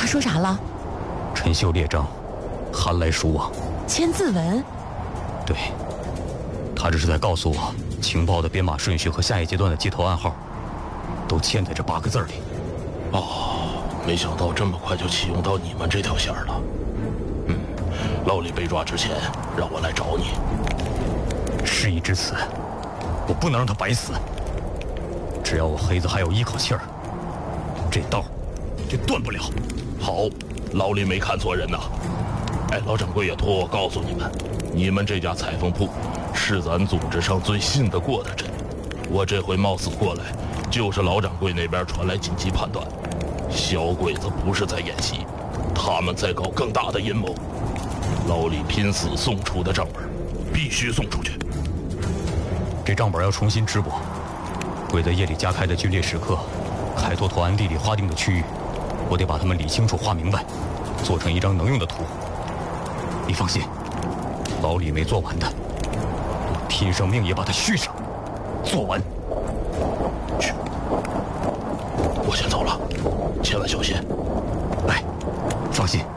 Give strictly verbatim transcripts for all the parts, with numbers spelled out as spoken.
他说啥了？ 陈秀列张，寒来暑往。 千字文？ 对，他这是在告诉我，情报的编码顺序和下一阶段的接头暗号，都嵌在这八个字里。 哦，没想到这么快就启用到你们这条线了。嗯，老李被抓之前，让我来找你。 事已至此，我不能让他白死。只要我黑子还有一口气儿，这道就断不了。 好，老李没看错人呐。哎，老掌柜也托我告诉你们，你们这家裁缝铺是咱组织上最信得过的人。我这回冒死过来，就是老掌柜那边传来紧急判断，小鬼子不是在演戏，他们在搞更大的阴谋。老李拼死送出的账本，必须送出去。 这账本要重新织补，鬼在夜里加开的军烈时刻，开拓投案地里划定的区域，我得把他们理清楚、画明白，做成一张能用的图。你放心，老李没做完的，我拼上命也把它续上，做完。 去，我先走了，千万小心。 来，放心。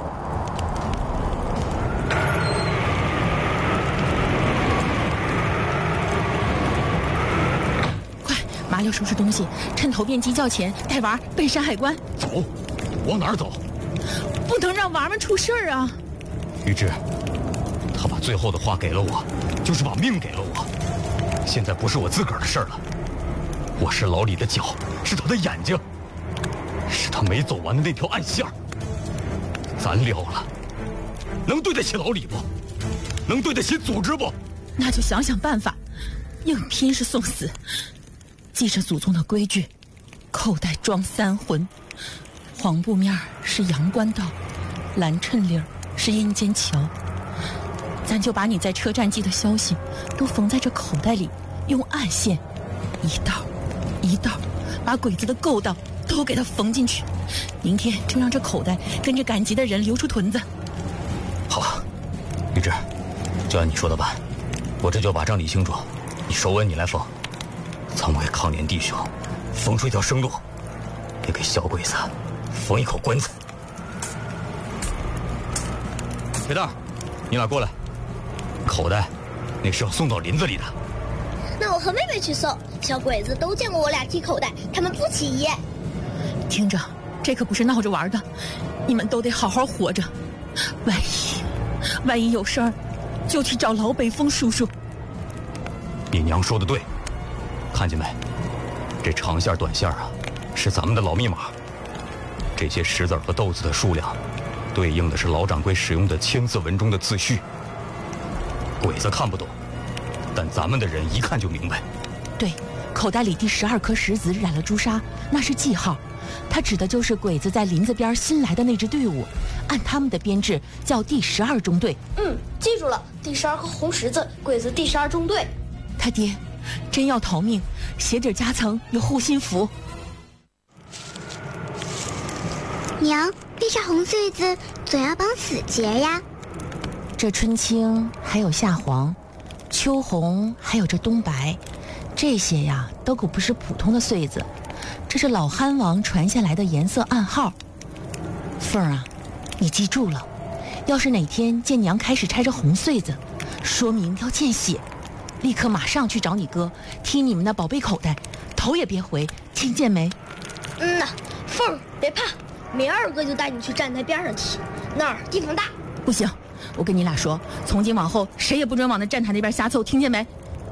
快，麻溜收拾东西，趁头变鸡叫前带娃奔山海关。 走，往哪儿走？ 不能让娃们出事儿啊！ 于志，他把最后的话给了我，就是把命给了我。现在不是我自个儿的事儿了，我是老李的脚，是他的眼睛，是他没走完的那条暗线。咱撂了，能对得起老李不？能对得起组织不？ 那就想想办法，硬拼是送死。记着祖宗的规矩，口袋装三魂，黄布面是阳关道，蓝衬领是阴间桥。咱就把你在车站寄的消息都缝在这口袋里，用暗线一道一道把鬼子的勾当都给它缝进去。明天就让这口袋跟着赶集的人流出屯子。 好，于志，就按你说的办，我这就把账理清楚，你手稳你来缝，咱们给抗联弟兄缝出一条生路，也给小鬼子缝一口棺材。铁蛋，你俩过来。口袋，那是要送到林子里的。 那我和妹妹去送。小鬼子都见过我俩提口袋，他们不起疑。 听着，这可不是闹着玩的，你们都得好好活着。万一，万一有事儿，就去找老北风叔叔。 你娘说的对，看见没？这长线短线啊，是咱们的老密码。这些石子和豆子的数量，对应的是老掌柜使用的千字文中的字序。鬼子看不懂，但咱们的人一看就明白。 对，口袋里第十二颗石子染了朱砂，那是记号，它指的就是鬼子在林子边新来的那支队伍，按他们的编制叫第十二中队。 嗯，记住了，第十二颗红十字，鬼子第十二中队。 他爹，真要逃命，鞋底夹层有护心符。 娘，地上红穗子总要绑死结呀。 这春青还有夏黄，秋红还有这冬白，这些呀都可不是普通的穗子，这是老憨王传下来的颜色暗号。凤儿啊，你记住了，要是哪天见娘开始拆着红穗子，说明要见血，立刻马上去找你哥，踢你们的宝贝口袋，头也别回，听见没？ 嗯呐，凤儿别怕，明儿个就带你去站台边上踢，那儿地方大。 不行，我跟你俩说，从今往后谁也不准往那站台那边瞎凑，听见没？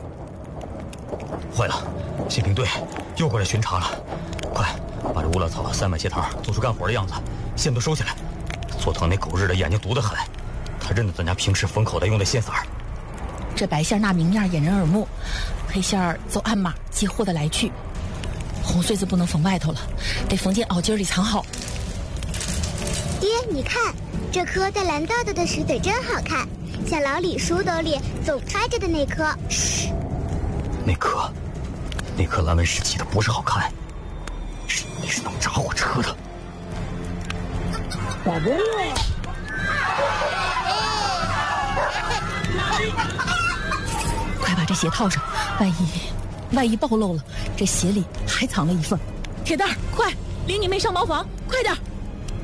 坏了，宪兵队又过来巡查了，快把这乌拉草塞满鞋堂，做出干活的样子，线都收起来。佐藤那狗日的眼睛毒得很，他认得咱家平时缝口袋用的线色儿。 这白线纳明面掩人耳目，黑线儿走暗码接货的来去。红穗子不能缝外头了，得缝进袄襟里藏好。 爹，你看这颗带蓝豆豆的石子真好看，像老李书兜里总揣着的那颗。 嘘，那颗，那颗蓝纹石起的不是好看，是那是能炸火车的。 打针了！ 快把这鞋套上，万一万一暴露了，这鞋里还藏了一份。铁蛋儿，快领你妹上茅房，快点！